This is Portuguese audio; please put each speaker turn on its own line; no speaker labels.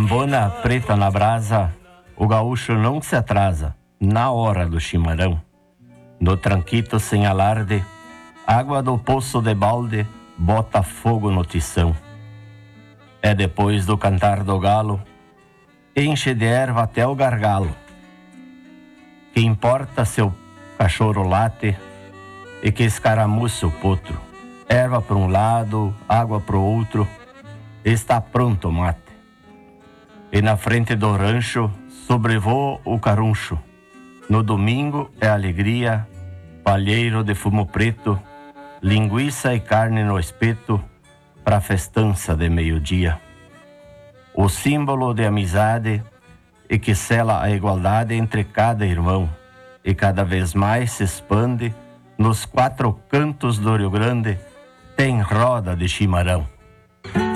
Cambona preta na brasa, o gaúcho não se atrasa na hora do chimarrão. No tranquito sem alarde, água do poço de balde, bota fogo no tição. É depois do cantar do galo, enche de erva até o gargalo. Que importa seu cachorro late e que escaramuça o potro. Erva para um lado, água para o outro, está pronto o mate. E na frente do rancho sobrevoa o caruncho. No domingo é alegria, palheiro de fumo preto, linguiça e carne no espeto, pra festança de meio-dia. O símbolo de amizade e que sela a igualdade entre cada irmão, e cada vez mais se expande nos quatro cantos do Rio Grande, tem roda de chimarrão.